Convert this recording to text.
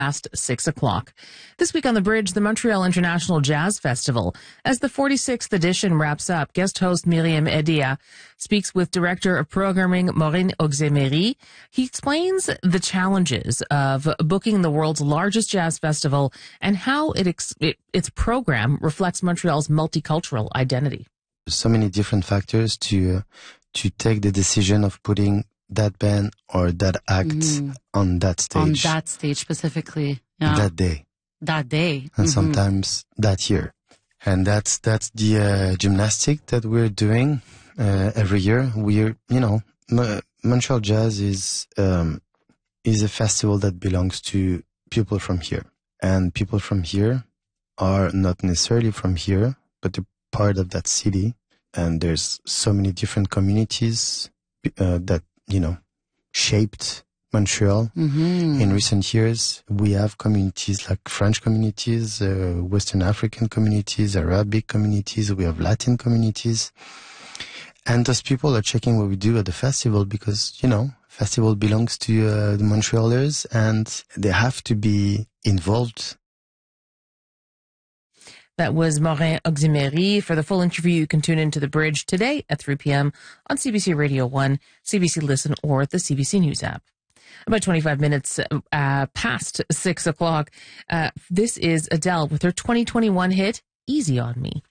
past 6 o'clock. This week on The Bridge, the Montreal International Jazz Festival. As the 46th edition wraps up, guest host Myriam Edia speaks with Director of Programming Maureen Auxemery. He explains the challenges of booking the world's largest jazz festival and how its program reflects Montreal's multicultural identity. So many different factors to take the decision of putting that band or that act on that stage. On that stage specifically. Yeah. That day. That day. And sometimes that year. And that's the gymnastic that we're doing every year. Montreal Jazz is a festival that belongs to people from here. And people from here are not necessarily from here, but they're part of that city. And there's so many different communities that shaped Montreal in recent years. We have communities like French communities, Western African communities, Arabic communities. We have Latin communities. And those people are checking what we do at the festival because, festival belongs to the Montrealers and they have to be involved. That was Maureen Auxemery. For the full interview, you can tune into The Bridge today at 3 p.m. on CBC Radio 1, CBC Listen, or the CBC News app. About 25 minutes past 6 o'clock, this is Adele with her 2021 hit, Easy on Me.